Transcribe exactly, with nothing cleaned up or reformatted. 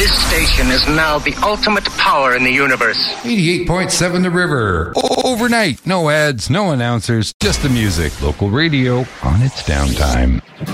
This station is now the ultimate power in the universe. eighty-eight point seven The River. O- overnight. No ads, no announcers, just the music. Local radio on its downtime.